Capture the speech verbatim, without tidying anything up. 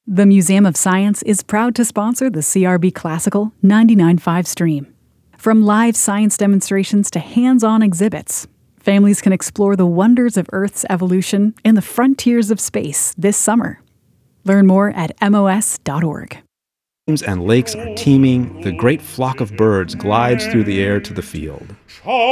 The Museum of Science is proud to sponsor the C R B Classical ninety-nine point five stream. From live science demonstrations to hands-on exhibits, families can explore the wonders of Earth's evolution and the frontiers of space this summer. Learn more at M O S dot org. Streams and lakes are teeming. The great flock of birds glides through the air to the field.